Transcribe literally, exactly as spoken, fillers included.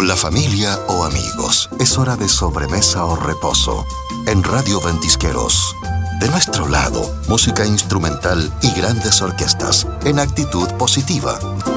Con la familia o amigos, es hora de sobremesa o reposo. En Radio Ventisqueros, de nuestro lado, música instrumental y grandes orquestas en actitud positiva.